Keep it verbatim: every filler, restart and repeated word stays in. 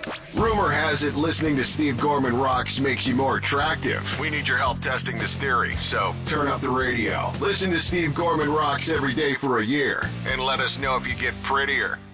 Rumor has it listening to Steve Gorman Rocks makes you more attractive. We need your help testing this theory, so turn up the radio. Listen to Steve Gorman Rocks every day for a year, and let us know if you get prettier.